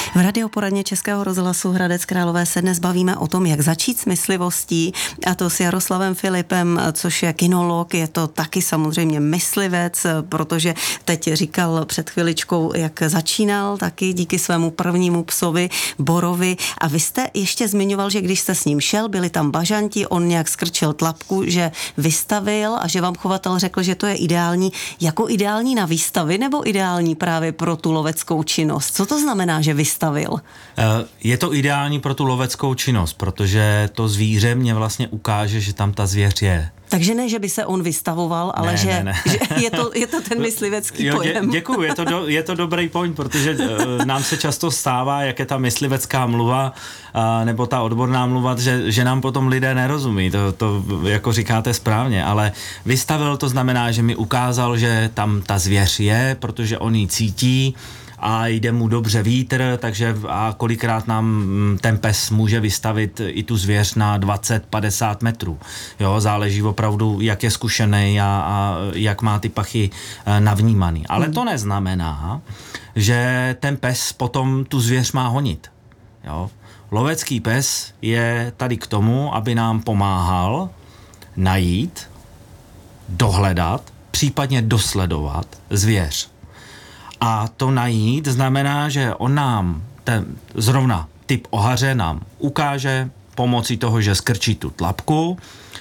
V radioporadně Českého rozhlasu Hradec Králové se dnes bavíme o tom, jak začít s myslivostí, a to s Jaroslavem Filipem, což je kinolog, je to taky samozřejmě myslivec, protože teď říkal před chviličkou, jak začínal taky díky svému prvnímu psovi Borovi. A vy jste ještě zmiňoval, že když jste s ním šel, byli tam bažanti, on nějak skrčil tlapku, že vystavil a že vám chovatel řekl, že to je ideální, jako ideální na výstavy nebo ideální právě pro tu loveckou činnost. Co to znamená, že vystavil? Je to ideální pro tu loveckou činnost, protože to zvíře mě vlastně ukáže, že tam ta zvěř je. Takže ne, že by se on vystavoval, ale že je to ten myslivecký pojem. Děkuju, je to dobrý point, protože nám se často stává, jak je ta myslivecká mluva nebo ta odborná mluva, že nám potom lidé nerozumí. To jako říkáte správně, ale vystavil to znamená, že mi ukázal, že tam ta zvěř je, protože on ji cítí a jde mu dobře vítr, takže a kolikrát nám ten pes může vystavit i tu zvěř na 20-50 metrů. Jo, záleží opravdu, jak je zkušený a jak má ty pachy navnímaný. Ale to neznamená, že ten pes potom tu zvěř má honit. Jo. Lovecký pes je tady k tomu, aby nám pomáhal najít, dohledat, případně dosledovat zvěř. A to najít znamená, že on nám, zrovna typ ohaře nám ukáže pomocí toho, že skrčí tu tlapku,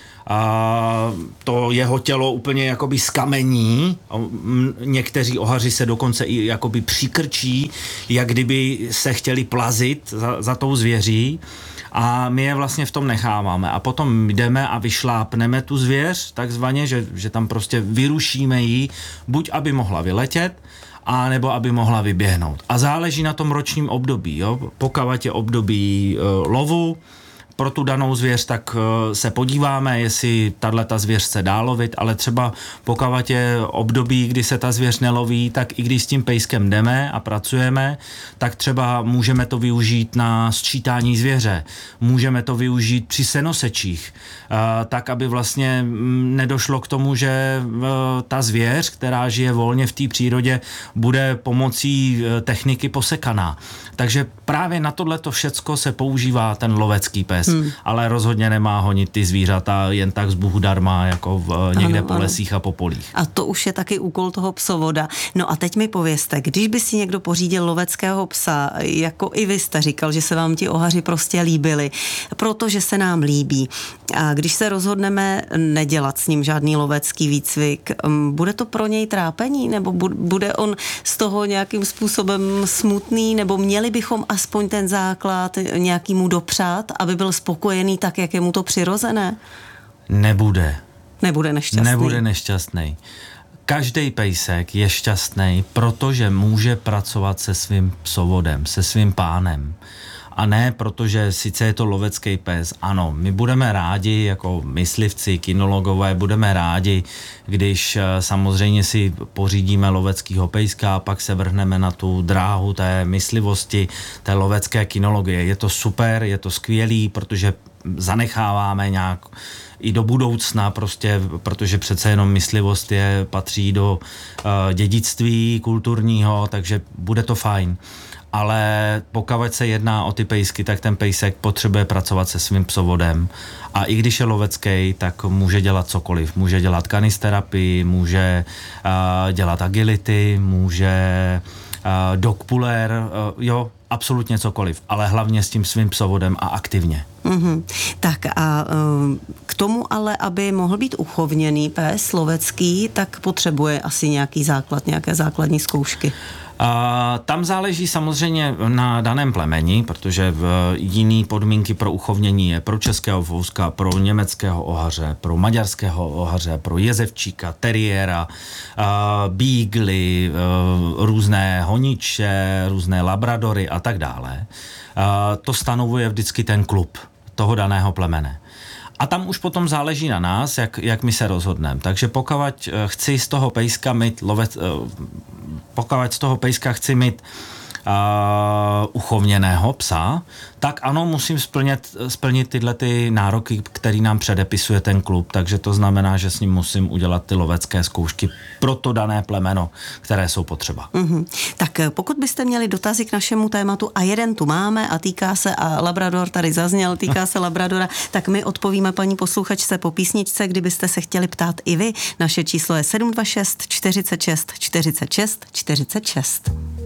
to jeho tělo úplně jakoby zkamení, někteří ohaři se dokonce i jakoby přikrčí, jak kdyby se chtěli plazit za tou zvěří, a my je vlastně v tom necháváme. A potom jdeme a vyšlápneme tu zvěř, takzvaně, že tam prostě vyrušíme ji, buď aby mohla vyletět, a nebo aby mohla vyběhnout. A záleží na tom ročním období. Jo? Pokud je období lovu pro tu danou zvěř, tak se podíváme, jestli tato zvěř se dá lovit, ale třeba pokud je období, kdy se ta zvěř neloví, tak i když s tím pejskem jdeme a pracujeme, tak třeba můžeme to využít na sčítání zvěře. Můžeme to využít při senosečích, tak, aby vlastně nedošlo k tomu, že ta zvěř, která žije volně v té přírodě, bude pomocí techniky posekaná. Takže právě na tohleto všecko se používá ten lovecký pes, ale rozhodně nemá honit ty zvířata jen tak z Bůh darma, jako někde po lesích a po polích. A to už je taky úkol toho psovoda. No a teď mi povězte, když by si někdo pořídil loveckého psa, jako i vy jste říkal, že se vám ti ohaři prostě líbili, protože se nám líbí. A když se rozhodneme nedělat s ním žádný lovecký výcvik, bude to pro něj trápení, nebo bude on z toho nějakým způsobem smutný, nebo měli bychom aspoň ten základ nějakýmu dopřát, aby byl spokojený tak, jak je mu to přirozené? Nebude. Nebude nešťastný. Každý pejsek je šťastný, protože může pracovat se svým psovodem, se svým pánem. A ne, protože sice je to lovecký pes. Ano, my budeme rádi jako myslivci, kinologové, budeme rádi, když samozřejmě si pořídíme loveckýho pejska a pak se vrhneme na tu dráhu té myslivosti, té lovecké kinologie. Je to super, je to skvělý, protože zanecháváme nějak i do budoucna prostě, protože přece jenom myslivost patří do dědictví kulturního, takže bude to fajn. Ale pokud se jedná o ty pejsky, tak ten pejsek potřebuje pracovat se svým psovodem. A i když je lovecký, tak může dělat cokoliv. Může dělat kanisterapii, může dělat agility, může dog puller, jo, absolutně cokoliv. Ale hlavně s tím svým psovodem a aktivně. Mm-hmm. Tak a k tomu ale, aby mohl být uchovněný pes lovecký, tak potřebuje asi nějaký základ, nějaké základní zkoušky. Tam záleží samozřejmě na daném plemeni, protože jiný podmínky pro uchovnění je pro českého vouska, pro německého ohaře, pro maďarského ohaře, pro jezevčíka, teriéra, beagly, různé honiče, různé labradory a tak dále. To stanovuje vždycky ten klub toho daného plemene. A tam už potom záleží na nás, jak my se rozhodneme. Takže pokud chci z toho pejska mít uchovněného psa, tak ano, musím splnit tyhle ty nároky, který nám předepisuje ten klub, takže to znamená, že s ním musím udělat ty lovecké zkoušky pro to dané plemeno, které jsou potřeba. Tak pokud byste měli dotazy k našemu tématu, a jeden tu máme a týká se, a Labrador tady zazněl, týká se Labradora, tak my odpovíme paní posluchačce po písničce, kdybyste se chtěli ptát i vy. Naše číslo je 726 46 46 46.